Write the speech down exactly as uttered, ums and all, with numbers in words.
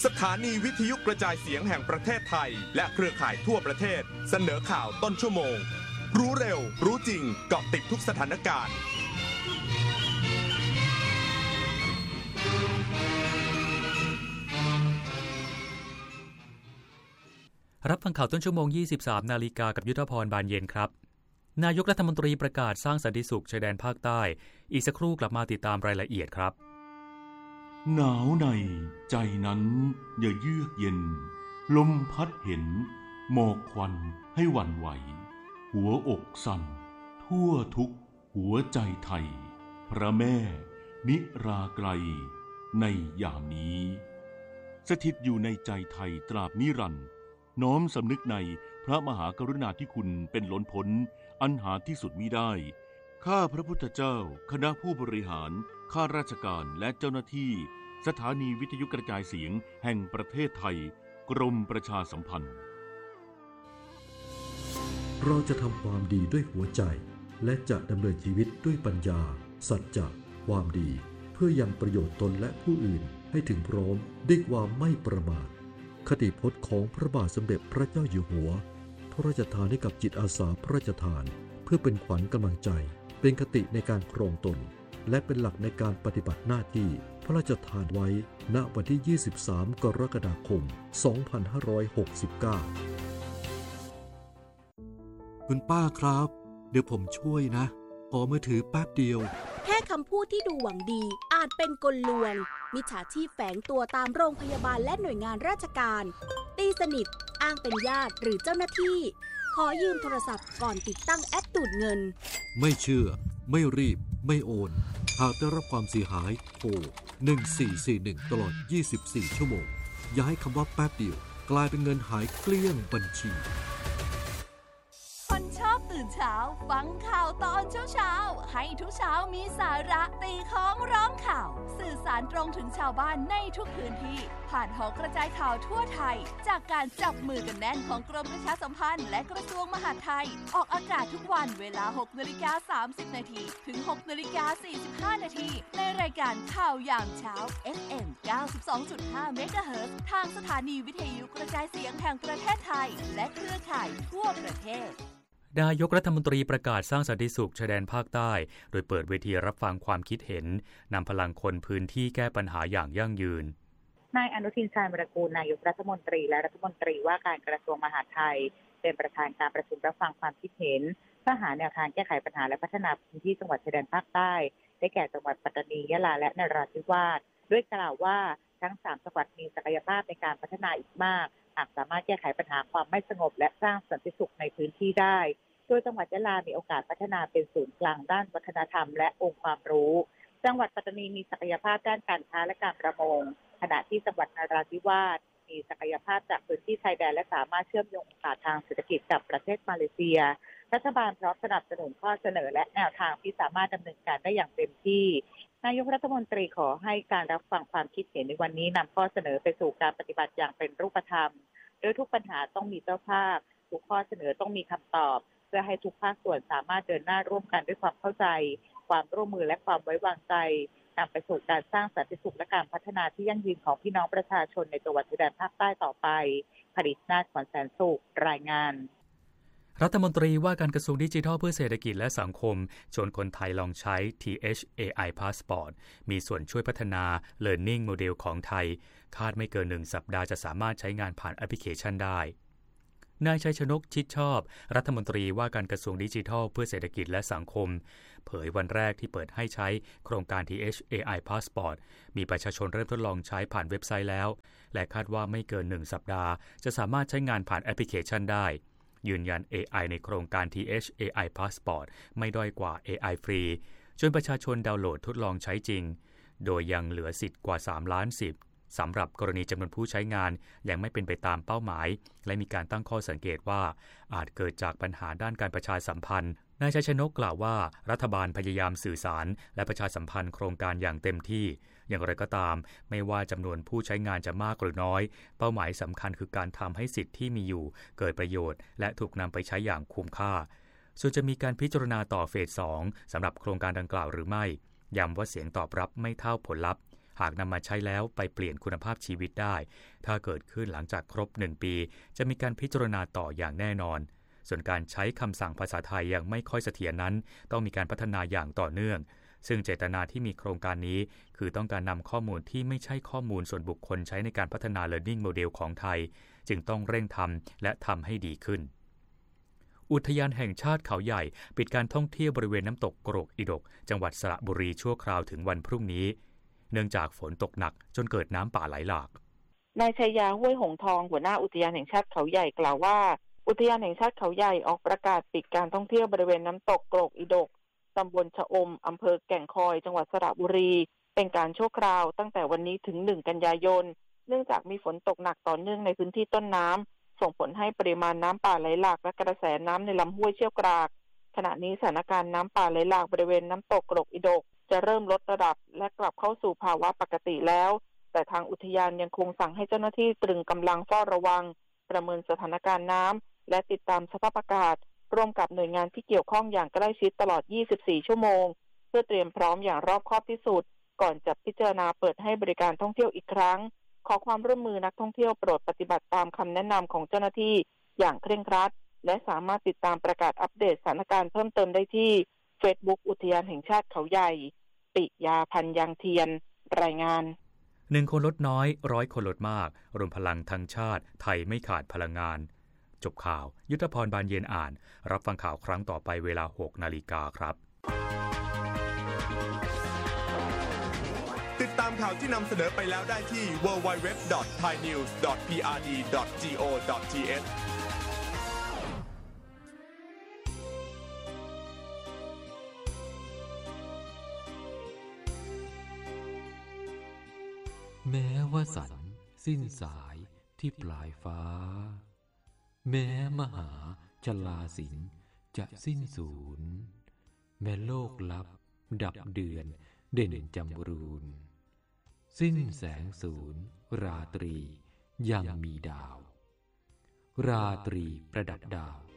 สถานีวิทยุกระจายเสียงแห่งประเทศไทยและเครือข่ายทั่วประเทศเสนอข่าวต้นชั่วโมงรู้เร็วรู้จริงเกาะติดทุกสถานการณ์รับฟังข่าวต้นชั่วโมง ยี่สิบสาม นาฬิกากับยุทธพรบานเย็นครับนายกรัฐมนตรีประกาศสร้างสันติสุขชายแดนภาคใต้อีกสักครู่กลับมาติดตามรายละเอียดครับหนาวในใจนั้นอย่าเยือกเย็นลมพัดเห็นหมอกควันให้หวั่นไหวหัวอกสั่นทั่วทุกหัวใจไทยพระแม่นิราไกลในยามนี้สถิตอยู่ในใจไทยตราบนิรันดร์น้อมสำนึกในพระมหากรุณาธิคุณเป็นล้นพ้นอันหาที่สุดมิได้ข้าพระพุทธเจ้าคณะผู้บริหารข้าราชการและเจ้าหน้าที่สถานีวิทยุกระจายเสียงแห่งประเทศไทยกรมประชาสัมพันธ์เราจะทำความดีด้วยหัวใจและจะดำเนินชีวิตด้วยปัญญาสัจจะความดีเพื่อยังประโยชน์ตนและผู้อื่นให้ถึงพร้อมด้วยความไม่ประมาทคติพจน์ของพระบาทสมเด็จพระเจ้าอยู่หัวพระราชทานให้กับจิตอาสาพระราชทานเพื่อเป็นขวัญกำลังใจเป็นคติในการครองตนและเป็นหลักในการปฏิบัติหน้าที่พระราชทานไว้ณวันที่ยี่สิบสามกรกฎาคมสองพันห้าร้อยหกสิบเก้าคุณป้าครับเดี๋ยวผมช่วยนะขอมือถือแป๊บเดียวแค่คำพูดที่ดูหวังดีอาจเป็นกลลวงมิจฉาชีพแฝงตัวตามโรงพยาบาลและหน่วยงานราชการตีสนิทอ้างเป็นญาติหรือเจ้าหน้าที่ขอยืมโทรศัพท์ก่อนติดตั้งแอปดูดเงินไม่เชื่อไม่รีบไม่โอนหากได้รับความเสียหายโทรหนึ่งสี่สี่หนึ่งตลอดยี่สิบสี่ชั่วโมงอย่าให้คำว่าแป๊บเดียวกลายเป็นเงินหายเกลี้ยงบัญชีคนชอบตื่นเช้าฟังข่าวตอนเช้าๆให้ทุกเช้ามีสาระตีของร้องข่าวสื่อสารตรงถึงชาวบ้านในทุกพื้นที่ผ่านหอกระจายข่าวทั่วไทยจากการจับมือกันแน่นของกรมประชาสัมพันธ์และกระทรวงมหาดไทยออกอากาศทุกวันเวลา หกนาฬิกาสามสิบนาทีถึง หกนาฬิกาสี่สิบห้านาทีในรายการข่าวยามเช้า เอฟ เอ็ม เก้าสิบสองจุดห้า เมกะเฮิรตซ์ทางสถานีวิทยุกระจายเสียงแห่งประเทศไทยและเครือข่ายทั่วประเทศนายกรัฐมนตรีประกาศสร้างสันติสุขชายแดนภาคใต้โดยเปิดเวทีรับฟังความคิดเห็นนำพลังคนพื้นที่แก้ปัญหาอย่างยั่งยืนนายอนุทินชาญวิรากูลนายกรัฐมนตรีและรัฐมนตรีว่าการกระทรวงมหาดไทยเป็นประธานการประชุมรับฟังความคิดเห็นเพื่อหาแนวทางแก้ไขปัญหาและพัฒนาพื้นที่จังหวัดชายแดนภาคใต้ได้แก่จังหวัดปัตตานียะลาและนราธิวาสด้วยกล่าวว่าทั้งสามจังหวัดมีศักยภาพในการพัฒนาอีกมากหากสามารถแก้ไขปัญหาความไม่สงบและสร้างสันติสุขในพื้นที่ได้โดยจังหวัดยะลามีโอกาสพัฒนาเป็นศูนย์กลางด้านวัฒนธรรมและองค์ความรู้จังหวัดปัตตานีมีศักยภาพด้านการค้าและการประมงขณะที่จังหวัดนราธิวาสมีศักยภาพจากพื้นที่ชายแดนและสามารถเชื่อมโยงโอกาสทางเศรษฐกิจกับประเทศมาเลเซียรัฐบาลพร้อมสนับสนุนข้อเสนอและแนวทางที่สามารถดำเนินการได้อย่างเต็มที่นายกรัฐมนตรีขอให้การรับฟังความคิดเห็นในวันนี้นำข้อเสนอไปสู่การปฏิบัติอย่างเป็นรูปธรรมโดยทุกปัญหาต้องมีเจ้าภาพทุกข้อเสนอต้องมีคำตอบเพื่อให้ทุกภาคส่วนสามารถเดินหน้าร่วมกันด้วยความเข้าใจความร่วมมือและความไว้วางใจนำไปสู่การสร้างสันติสุขและการพัฒนาที่ยั่งยืนของพี่น้องประชาชนในจังหวัดชายแดนภาคใต้ต่อไปผลิตนาถขวัญแสนสุขรายงานรัฐมนตรีว่าการกระทรวงดิจิทัลเพื่อเศรษฐกิจและสังคมชวนคนไทยลองใช้ ที เอช เอ ไอ Passport มีส่วนช่วยพัฒนา Learning Model ของไทยคาดไม่เกินหนึ่งสัปดาห์จะสามารถใช้งานผ่านแอปพลิเคชันได้นายชัยชนกชิดชอบรัฐมนตรีว่าการกระทรวงดิจิทัลเพื่อเศรษฐกิจและสังคมเผยวันแรกที่เปิดให้ใช้โครงการ ที เอช เอ ไอ Passport มีประชาชนเริ่มทดลองใช้ผ่านเว็บไซต์แล้วและคาดว่าไม่เกินหนึ่งสัปดาห์จะสามารถใช้งานผ่านแอปพลิเคชันได้ยืนยัน เอ ไอ ในโครงการ ที เอช เอ ไอ Passport ไม่ด้อยกว่า เอ ไอ ฟรีจนประชาชนดาวน์โหลดทดลองใช้จริงโดยยังเหลือสิทธิ์กว่าสามล้านสิทธิ์สำหรับกรณีจำนวนผู้ใช้งานยังไม่เป็นไปตามเป้าหมายและมีการตั้งข้อสังเกตว่าอาจเกิดจากปัญหาด้านการประชาสัมพันธ์นายชัยชนกกล่าวว่ารัฐบาลพยายามสื่อสารและประชาสัมพันธ์โครงการอย่างเต็มที่อย่างไรก็ตามไม่ว่าจำนวนผู้ใช้งานจะมากหรือน้อยเป้าหมายสำคัญคือการทำให้สิทธิ์ที่มีอยู่เกิดประโยชน์และถูกนำไปใช้อย่างคุ้มค่าส่วนจะมีการพิจารณาต่อเฟสสองสำหรับโครงการดังกล่าวหรือไม่ย้ำว่าเสียงตอบรับไม่เท่าผลลัพธ์หากนำมาใช้แล้วไปเปลี่ยนคุณภาพชีวิตได้ถ้าเกิดขึ้นหลังจากครบหนึ่งปีจะมีการพิจารณาต่ออย่างแน่นอนส่วนการใช้คำสั่งภาษาไทยยังไม่ค่อยเสถียรนั้นต้องมีการพัฒนาอย่างต่อเนื่องซึ่งเจตนาที่มีโครงการนี้คือต้องการนำข้อมูลที่ไม่ใช่ข้อมูลส่วนบุคคลใช้ในการพัฒนา Learning Model ของไทยจึงต้องเร่งทำและทำให้ดีขึ้นอุทยานแห่งชาติเขาใหญ่ปิดการท่องเที่ยวบริเวณน้ำตกโกรกอิดกจังหวัดสระบุรีชั่วคราวถึงวันพรุ่งนี้เนื่องจากฝนตกหนักจนเกิดน้ำป่าไหลหลากนายชัยยาห้วยหงทองหัวหน้าอุทยานแห่งชาติเขาใหญ่กล่าวว่าอุทยานแห่งชาติเขาใหญ่ออกประกาศปิดการท่องเที่ยวบริเวณน้ำตกโกรกอิดกตำบลชะอมอำเภอแก่งคอยจังหวัดสระบุรีเป็นการชั่วคราวตั้งแต่วันนี้ถึงหนึ่งกันยายนเนื่องจากมีฝนตกหนักต่อเนื่องในพื้นที่ต้นน้ำส่งผลให้ปริมาณน้ำป่าไหลหลากและกระแสน้ำในลำห้วยเชี่ยวกรากขณะนี้สถานการณ์น้ำป่าไหลหลากบริเวณน้ำตกโกรกอิดกจะเริ่มลดระดับและกลับเข้าสู่ภาวะปกติแล้วแต่ทางอุทยานยังคงสั่งให้เจ้าหน้าที่ตรึงกำลังเฝ้าระวังประเมินสถานการณ์น้ำและติดตามสภาพอากาศร่วมกับหน่วยงานที่เกี่ยวข้องอย่างใกล้ชิดตลอดยี่สิบสี่ชั่วโมงเพื่อเตรียมพร้อมอย่างรอบคอบที่สุดก่อนจะพิจารณาเปิดให้บริการท่องเที่ยวอีกครั้งขอความร่วมมือนักท่องเที่ยวโปรดปฏิบัติตามคำแนะนำของเจ้าหน้าที่อย่างเคร่งครัดและสามารถติดตามประกาศอัปเดตสถานการณ์เพิ่มเติมได้ที่ Facebook อุทยานแห่งชาติเขาใหญ่ปิยาพันธ์ยังเทียนรายงานหนึ่งคนลดน้อยร้อยคนลดมากรวมพลังทั้งชาติไทยไม่ขาดพลังงานจบข่าวยุทธพรบานเย็นอ่านรับฟังข่าวครั้งต่อไปเวลา หกนาฬิกาครับติดตามข่าวที่นำเสนอไปแล้วได้ที่ ดับเบิลยู ดับเบิลยู ดับเบิลยู ดอท ไทยนิวส์ ดอท พี อาร์ ดี ดอท จี โอ ดอท ที เอชแม้ว่าสันสิ้นสายที่ปลายฟ้าแม้มหาชลาสินจะสิ้นสูญแม้โลกลับดับเดือนเด่นจำรูนสิ้นแสงสูญราตรียังมีดาวราตรีประดับดาว